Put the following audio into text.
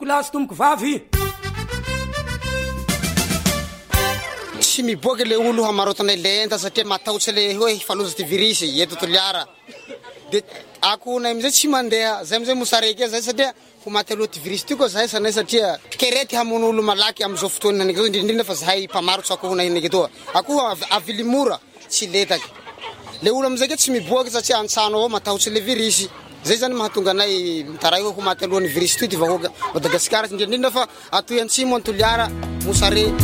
Kulasy tomoko vavy. Tsy miboaky le olo hamarotana lenta satria matahotsy le hoe faloza ty virus eto Toliara. De ako na amizay tsy mandeha, zay amizay mosareky zay satria ho maty aloha ty virus ty koa zahay sanay satria kerety hamono olo malaky amizao fotoana nake indrindra fa zahay mpamarotsy ako na nake toa. Ako avily mora tsy letaky. Le olo amizay ke tsy miboaky satria antsano avao matahotsy le virus. Zay zany mahatonga anay taray ho maty alohan'ny virus ty vahoaka Madagasikara indrindra fa atoy antsimo Toliara mosare.